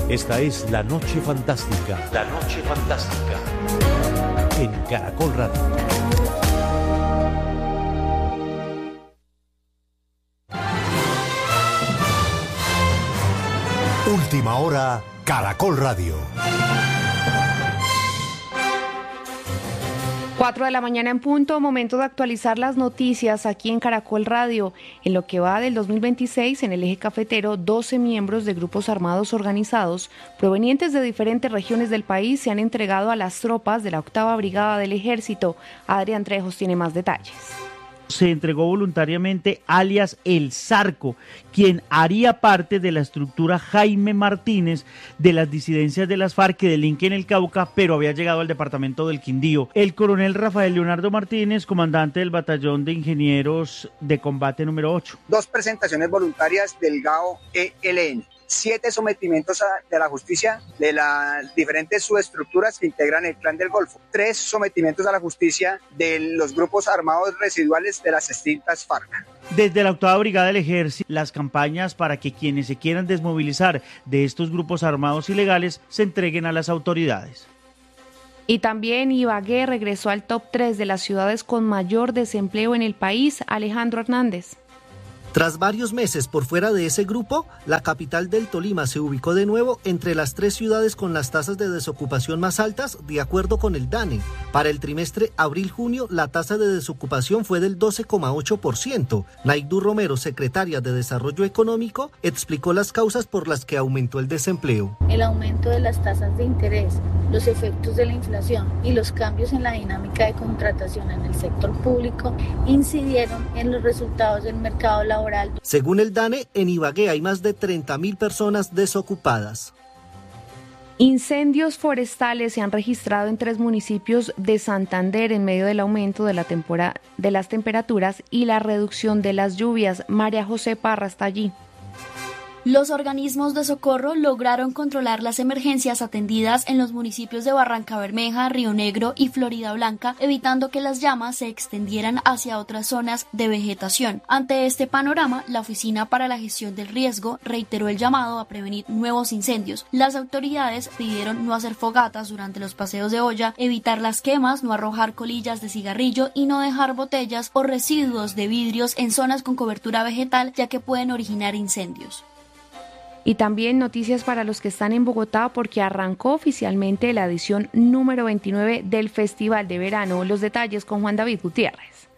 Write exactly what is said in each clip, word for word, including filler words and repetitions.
Esta es La Noche Fantástica. La Noche Fantástica. En Caracol Radio. Última hora, Caracol Radio. Cuatro de la mañana en punto, momento de actualizar las noticias aquí en Caracol Radio. En lo que va del dos mil veintiséis, en el eje cafetero, doce miembros de grupos armados organizados provenientes de diferentes regiones del país se han entregado a las tropas de la octava Brigada del Ejército. Adrián Trejos tiene más detalles. Se entregó voluntariamente alias El Zarco, quien haría parte de la estructura Jaime Martínez de las disidencias de las FARC que delinquen en el Cauca, pero había llegado al departamento del Quindío. El coronel Rafael Leonardo Martínez, comandante del batallón de ingenieros de combate número ocho. Dos presentaciones voluntarias del G A O E L N. Siete sometimientos a, de la justicia de las diferentes subestructuras que integran el Clan del Golfo. Tres sometimientos a la justicia de los grupos armados residuales de las extintas FARC. Desde la octava Brigada del Ejército, las campañas para que quienes se quieran desmovilizar de estos grupos armados ilegales se entreguen a las autoridades. Y también Ibagué regresó al top tres de las ciudades con mayor desempleo en el país. Alejandro Hernández. Tras varios meses por fuera de ese grupo, la capital del Tolima se ubicó de nuevo entre las tres ciudades con las tasas de desocupación más altas, de acuerdo con el DANE. Para el trimestre abril-junio, la tasa de desocupación fue del doce coma ocho por ciento. Naidú Romero, secretaria de Desarrollo Económico, explicó las causas por las que aumentó el desempleo. El aumento de las tasas de interés, los efectos de la inflación y los cambios en la dinámica de contratación en el sector público incidieron en los resultados del mercado laboral. Según el DANE, en Ibagué hay más de treinta mil personas desocupadas. Incendios forestales se han registrado en tres municipios de Santander en medio del aumento de, la tempora, de las temperaturas y la reducción de las lluvias. María José Parra está allí. Los organismos de socorro lograron controlar las emergencias atendidas en los municipios de Barranca Bermeja, Río Negro y Florida Blanca, evitando que las llamas se extendieran hacia otras zonas de vegetación. Ante este panorama, la Oficina para la Gestión del Riesgo reiteró el llamado a prevenir nuevos incendios. Las autoridades pidieron no hacer fogatas durante los paseos de olla, evitar las quemas, no arrojar colillas de cigarrillo y no dejar botellas o residuos de vidrios en zonas con cobertura vegetal, ya que pueden originar incendios. Y también noticias para los que están en Bogotá porque arrancó oficialmente la edición número veintinueve del Festival de Verano. Los detalles con Juan David Gutiérrez.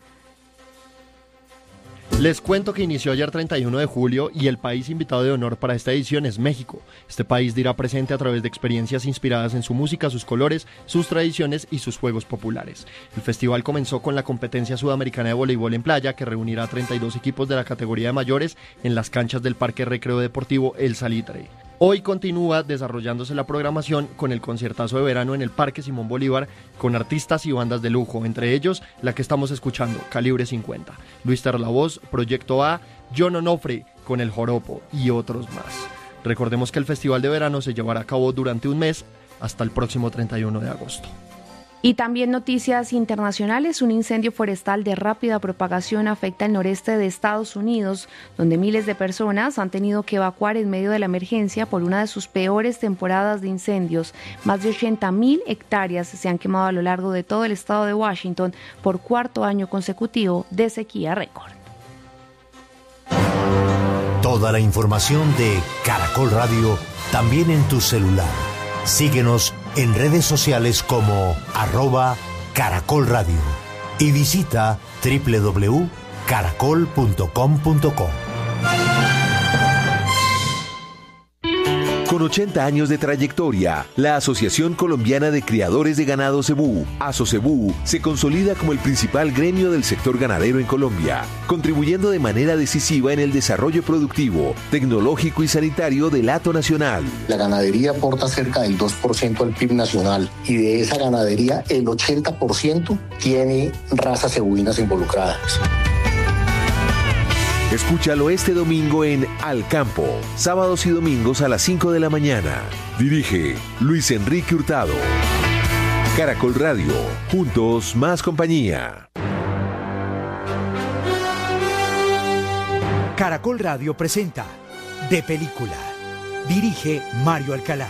Les cuento que inició ayer treinta y uno de julio y el país invitado de honor para esta edición es México. Este país dirá presente a través de experiencias inspiradas en su música, sus colores, sus tradiciones y sus juegos populares. El festival comenzó con la competencia sudamericana de voleibol en playa que reunirá a treinta y dos equipos de la categoría de mayores en las canchas del Parque Recreo Deportivo El Salitre. Hoy continúa desarrollándose la programación con el conciertazo de verano en el Parque Simón Bolívar con artistas y bandas de lujo, entre ellos la que estamos escuchando, Calibre cincuenta, Luis Terlavoz, Proyecto A, John Onofre con El Joropo y otros más. Recordemos que el Festival de Verano se llevará a cabo durante un mes hasta el próximo treinta y uno de agosto. Y también noticias internacionales, un incendio forestal de rápida propagación afecta el noreste de Estados Unidos, donde miles de personas han tenido que evacuar en medio de la emergencia por una de sus peores temporadas de incendios. Más de ochenta mil hectáreas se han quemado a lo largo de todo el estado de Washington por cuarto año consecutivo de sequía récord. Toda la información de Caracol Radio también en tu celular. Síguenos en redes sociales como arroba Caracol Radio y visita doble u doble u doble u punto caracol punto com punto co. Con ochenta años de trayectoria, la Asociación Colombiana de Criadores de Ganado Cebú, ASOCEBU, se consolida como el principal gremio del sector ganadero en Colombia, contribuyendo de manera decisiva en el desarrollo productivo, tecnológico y sanitario del hato nacional. La ganadería aporta cerca del dos por ciento al P I B nacional y de esa ganadería el ochenta por ciento tiene razas cebuinas involucradas. Escúchalo este domingo en Al Campo, sábados y domingos a las cinco de la mañana. Dirige Luis Enrique Hurtado. Caracol Radio, juntos más compañía. Caracol Radio presenta De Película, Dirige Mario Alcalá.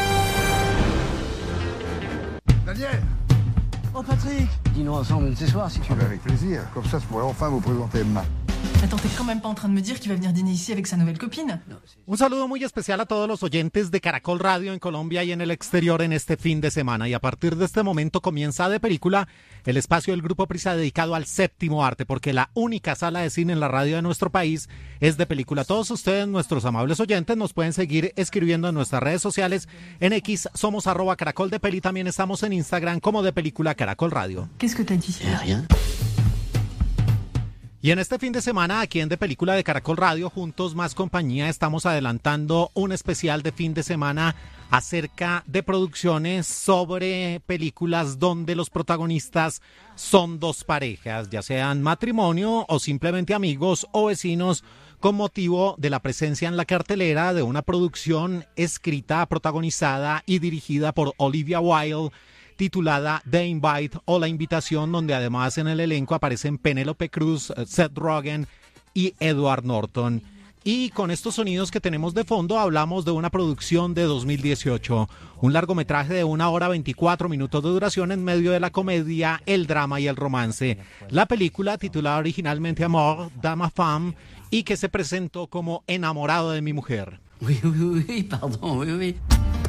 Daniel! Oh Patrick! Dînons ensemble ce soir si tu veux. Avec plaisir. Comme ça, je pourrais enfin vous présenter Emma. Attends, t'es quand même pas en train de me dire qu'il va venir dîner ici avec sa nouvelle copine. Un saludo muy especial a todos los oyentes de Caracol Radio en Colombia y en el exterior en este fin de semana. Y a partir de este momento comienza De Película, el espacio del Grupo Prisa dedicado al séptimo arte, porque la única sala de cine en la radio de nuestro país es De Película. Todos ustedes, nuestros amables oyentes, nos pueden seguir escribiendo en nuestras redes sociales. En X somos arroba Caracol de Peli, también estamos en Instagram como De Película Caracol Radio. ¿Qué que te dice? Rien. Y en este fin de semana, aquí en De Película de Caracol Radio, Juntos Más Compañía, estamos adelantando un especial de fin de semana acerca de producciones sobre películas donde los protagonistas son dos parejas, ya sean matrimonio o simplemente amigos o vecinos, con motivo de la presencia en la cartelera de una producción escrita, protagonizada y dirigida por Olivia Wilde, titulada The Invite o La Invitación, donde además en el elenco aparecen Penélope Cruz, Seth Rogen y Edward Norton. Y con estos sonidos que tenemos de fondo hablamos de una producción de dos mil dieciocho, un largometraje de una hora veinticuatro minutos de duración en medio de la comedia, el drama y el romance. La película, titulada originalmente Amour de ma femme, y que se presentó como Enamorado de mi mujer. Oui, oui, oui, pardon, oui, oui.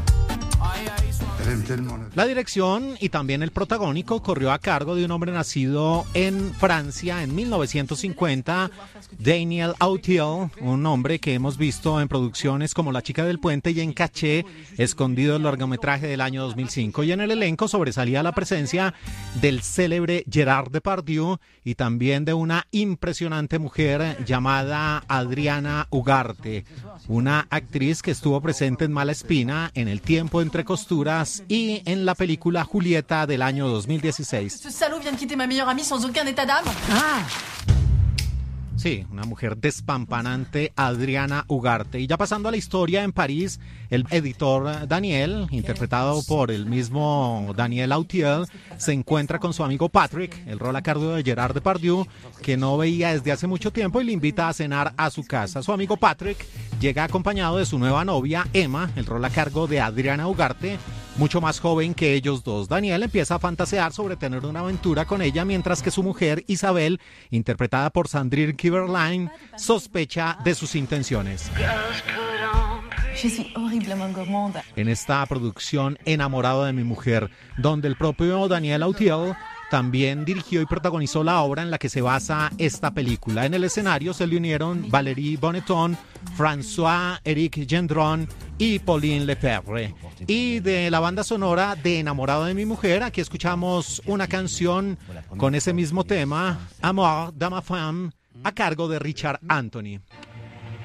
La dirección y también el protagónico corrió a cargo de un hombre nacido en Francia en mil novecientos cincuenta, Daniel Auteuil, un hombre que hemos visto en producciones como La chica del puente y en Caché, escondido el largometraje del año dos mil cinco. Y en el elenco sobresalía la presencia del célebre Gerard Depardieu y también de una impresionante mujer llamada Adriana Ugarte, una actriz que estuvo presente en Mala Espina, en El tiempo entre costuras y en la película Julieta del año dos mil dieciséis. Ce salaud vient de quitter ma meilleure amie sans aucun état d'âme. Ah. Sí, una mujer despampanante, Adriana Ugarte. Y ya pasando a la historia, en París, el editor Daniel, interpretado por el mismo Daniel Auteuil, se encuentra con su amigo Patrick, el rol a cargo de Gerard Depardieu, que no veía desde hace mucho tiempo, y le invita a cenar a su casa. Su amigo Patrick llega acompañado de su nueva novia, Emma, el rol a cargo de Adriana Ugarte, mucho más joven que ellos dos. Daniel empieza a fantasear sobre tener una aventura con ella, mientras que su mujer, Isabel, interpretada por Sandrine Kiberline, sospecha de sus intenciones. Je suis horriblement gourmande. En esta producción Enamorado de mi mujer, donde el propio Daniel Auteuil también dirigió y protagonizó la obra en la que se basa esta película. En el escenario se le unieron Valérie Bonneton, François-Éric Gendron y Pauline Lefebvre. Y de la banda sonora de Enamorado de mi mujer, aquí escuchamos una canción con ese mismo tema, Amour de ma femme, a cargo de Richard Anthony.